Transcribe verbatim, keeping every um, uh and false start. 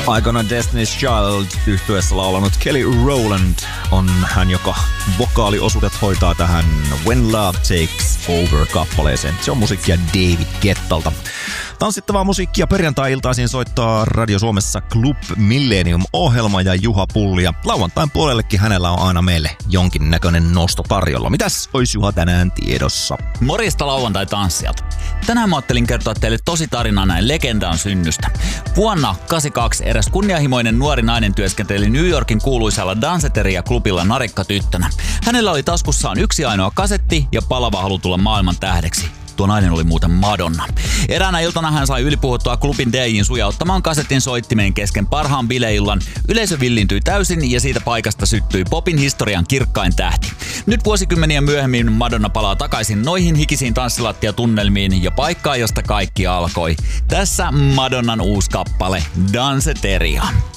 Aikana Destiny's Child -yhtyeessä laulanut Kelly Rowland on hän, joka vokaaliosuudet hoitaa tähän When Love Takes Over-kappaleeseen. Se on musiikkia David Guettalta. Tanssittavaa musiikkia perjantai-iltaisin soittaa Radio Suomessa Club Millennium-ohjelma ja Juha Pulli. Ja lauantain puolellekin hänellä on aina meille jonkinnäköinen nosto tarjolla. Mitäs olisi Juha tänään tiedossa? Morjesta lauantai-tanssijat. Tänään mä ajattelin kertoa teille tosi tarinaa näin legendan synnystä. Vuonna kahdeksankymmentäkaksi eräs kunnianhimoinen nuori nainen työskenteli New Yorkin kuuluisalla Danceteria-klubilla narikkatyttönä. Hänellä oli taskussaan yksi ainoa kasetti ja palava halu tulla maailman tähdeksi. Tuo nainen oli muuten Madonna. Eräänä iltana hän sai ylipuhuttua klubin D J:n sujauttamaan kasetin soittimeen kesken parhaan bileillan. Yleisö villintyi täysin ja siitä paikasta syttyi popin historian kirkkain tähti. Nyt vuosikymmeniä myöhemmin Madonna palaa takaisin noihin hikisiin tanssilattiatunnelmiin ja paikkaan, josta kaikki alkoi. Tässä Madonnan uusi kappale Danceteria.